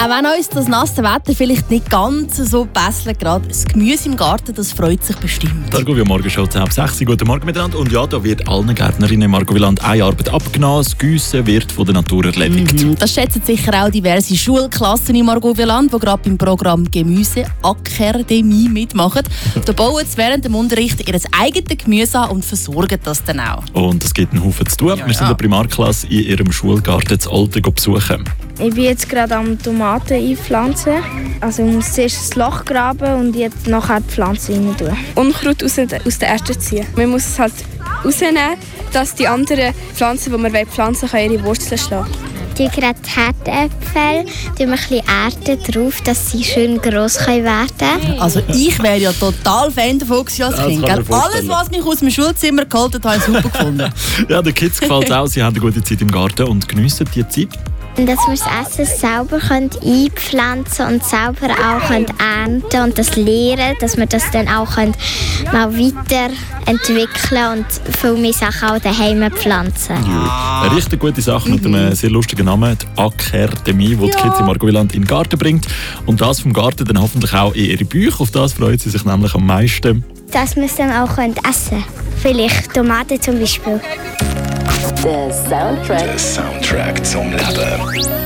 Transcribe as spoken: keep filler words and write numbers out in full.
Auch wenn uns das nasse Wetter vielleicht nicht ganz so besselt, gerade das Gemüse im Garten, das freut sich bestimmt. Da gehen wir morgen schon um halb sechs. Guten Morgen miteinander. Und ja, da wird allen Gärtnerinnen in Margowilland eine Arbeit abgenommen. Das Giessen wird von der Natur erledigt. Mhm, das schätzen sicher auch diverse Schulklassen in Margowilland, die gerade beim Programm Gemüseakademie mitmachen. Da bauen sie während dem Unterricht ihr eigenes Gemüse an und versorgen das dann auch. Und es gibt einen Haufen zu tun. Ja, wir sind ja. eine Primarklasse in ihrem Schulgarten zu Olten besuchen. Ich bin jetzt gerade am Tomaten einpflanzen. Also ich muss zuerst ein Loch graben und jetzt nachher die Pflanze rein tun. Unkraut aus der, aus der Erde ziehen. Man muss es halt rausnehmen, dass die anderen Pflanzen, die man pflanzen will, ihre Wurzeln schlagen. Die gerade Herdäpfel, tun wir ein bisschen Erde drauf, dass sie schön gross werden können. Also ich wäre ja total Fan davon gewesen als Ja, Kind. das kann ich mir Alles, vorstellen. was mich aus dem Schulzimmer geholt hat, habe ich super gefunden. Ja, den Kids gefällt es auch. Sie haben eine gute Zeit im Garten und geniessen die Zeit. Dass wir das Essen selber einpflanzen und selber auch ernten können und das lernen, dass wir das dann auch mal weiterentwickeln und viel mehr Sachen auch daheim pflanzen. Eine richtig gute Sache mit einem sehr lustigen Namen, die Akademie, die die Kids in Margowilland in den Garten bringt. Und das vom Garten dann hoffentlich auch in ihre Bücher. Auf das freut sie sich nämlich am meisten. Dass wir es dann auch essen können. Vielleicht Tomaten zum Beispiel. Der Soundtrack. Der Soundtrack zum Leben.